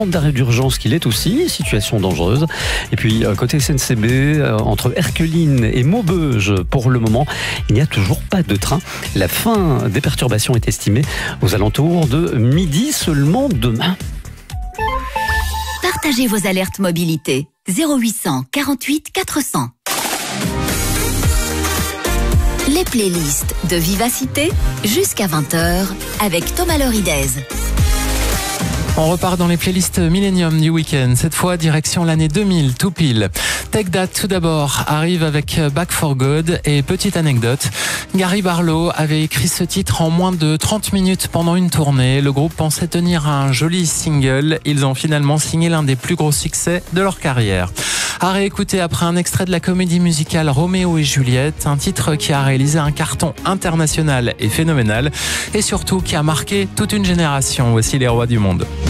d'arrêt d'urgence qu'il est aussi, situation dangereuse. Et puis côté SNCB, entre Erqueline et Maubeuge, pour le moment, il n'y a toujours pas de train. La fin des perturbations est estimée aux alentours de midi seulement demain. Partagez vos alertes mobilité. 0800 48 400. Les playlists de Vivacité jusqu'à 20h avec Thomas Loridez. On repart dans les playlists Millennium du week-end. Cette fois, direction l'année 2000, tout pile. Take That, tout d'abord, arrive avec Back for Good. Et petite anecdote, Gary Barlow avait écrit ce titre en moins de 30 minutes pendant une tournée. Le groupe pensait tenir un joli single. Ils ont finalement signé l'un des plus gros succès de leur carrière. À réécouter après un extrait de la comédie musicale Roméo et Juliette, un titre qui a réalisé un carton international et phénoménal, et surtout qui a marqué toute une génération. Voici les rois du monde.